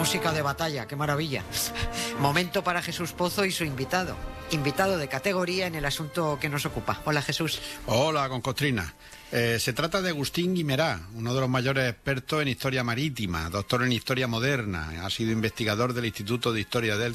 música de batalla, qué maravilla. Momento para Jesús Pozo y su invitado. Invitado de categoría en el asunto que nos ocupa. Hola, Jesús. Hola, Concostrina. Se trata de Agustín Guimerá, uno de los mayores expertos en historia marítima, doctor en historia moderna. Ha sido investigador del Instituto de Historia del